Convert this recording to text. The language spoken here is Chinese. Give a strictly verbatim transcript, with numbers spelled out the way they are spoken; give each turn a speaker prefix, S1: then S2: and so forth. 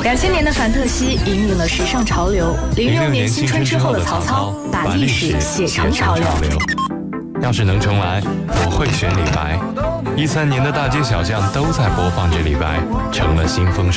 S1: 两千年的凡特西引领了时尚潮流，零六年新春之后的曹操把历史写成潮流。
S2: 要是能重来，我会选李白。一三年的大街小巷都在播放着李白，成了新风。